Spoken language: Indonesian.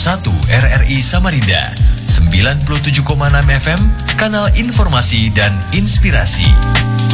RRI Samarinda, 97,6 FM, kanal informasi dan inspirasi.